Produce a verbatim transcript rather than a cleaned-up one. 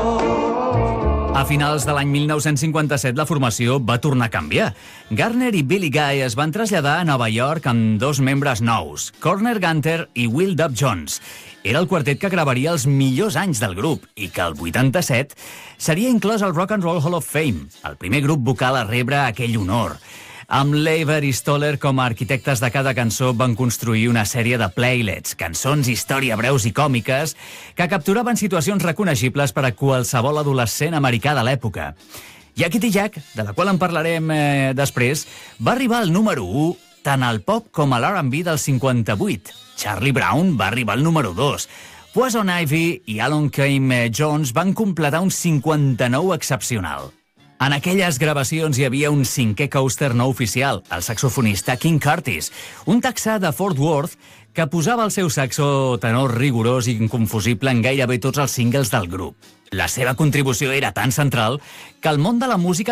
A finals de l'any mil nou-cents cinquanta-set, la formació va tornar a canviar. Garner i Billy Guy es van traslladar a Nova York amb dos membres nous, Corner Gunter i Will Dub Jones. Era el quartet que gravaria els millors anys del grup i que el vuitanta-set seria inclòs al Rock and Roll Hall of Fame, el primer grup vocal a rebre aquell honor. Amb Leiber i Stoller com a arquitectes de cada cançó van construir una sèrie de playlets, cançons, història breus i còmiques que capturaven situacions reconeixibles per a qualsevol adolescent americà de l'època. Yakety Yak, de la qual en parlarem eh, després, va arribar al número u tant al pop com a l'R and B del cinquanta-vuit. Charlie Brown va arribar al número dos. Poison Ivy i Alon Kane Jones van completar un cinquanta-nou excepcional. En aquelles gravacions hi havia un cinquè coaster no oficial, el saxofonista King Curtis, un texà de Fort Worth que posava el seu saxo tenor rigorós i inconfusible en gairebé tots els singles del grup. La seva contribució era tan central que el món de la música